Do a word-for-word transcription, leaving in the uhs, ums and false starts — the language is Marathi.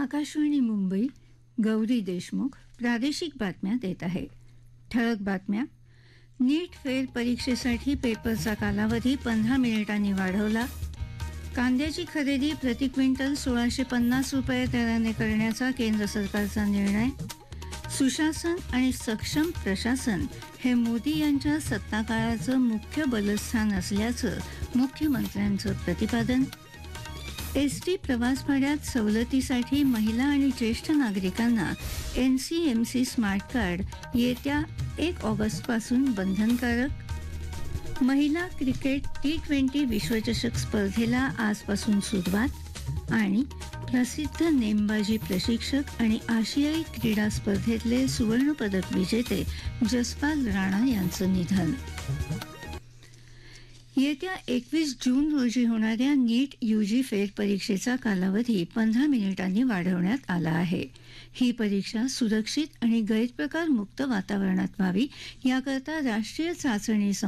आकाशवाणी मुंबई. गौरी देशमुख प्रादेशिक बातम्या देत आहे. ठळक बातम्या. नीट फेर परीक्षेसाठी पेपरचा कालावधी पंधरा मिनिटांनी वाढवला. कांद्याची खरेदी प्रति क्विंटल सोळाशे पन्नास रुपये दराने करण्याचा केंद्र सरकारचा निर्णय. सुशासन आणि सक्षम प्रशासन हे मोदी यांच्या सत्ताकाळाचं मुख्य बलस्थान असल्याचं मुख्यमंत्र्यांचं प्रतिपादन. एसटी प्रवास भाड्यात सवलतीसाठी महिला आणि ज्येष्ठ नागरिकांना एनसीएमसी स्मार्ट कार्ड येत्या एक ऑगस्टपासून बंधनकारक. महिला क्रिकेट टी ट्वेंटी विश्वचषक स्पर्धेला आजपासून सुरुवात. आणि प्रसिद्ध नेमबाजी प्रशिक्षक आणि आशियाई क्रीडा स्पर्धेतले सुवर्णपदक विजेते जसपाल राणा यांचं निधन. येत्या एकवीस जून रोजी होणाऱ्या नीट यूजी फेर परीक्षेचा कालावधी पंधरा मिनिटांनी वाढवण्यात आला आहे. ही परीक्षा सुरक्षित आणि गैरप्रकार मुक्त वातावरणात व्हावी याकरता राष्ट्रीय चाचणी